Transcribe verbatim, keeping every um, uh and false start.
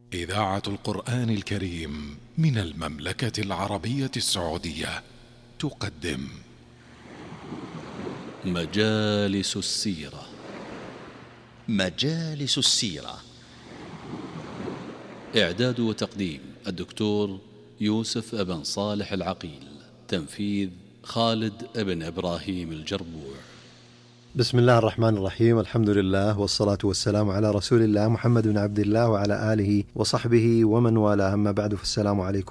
إذاعة القرآن الكريم من المملكة العربية السعودية تقدم مجالس السيرة. مجالس السيرة، إعداد وتقديم الدكتور يوسف ابن صالح العقيل، تنفيذ خالد ابن إبراهيم الجربوع. بسم الله الرحمن الرحيم، الحمد لله والصلاة والسلام على رسول الله محمد بن عبد الله وعلى آله وصحبه ومن والاه، أما بعد، فالسلام عليكم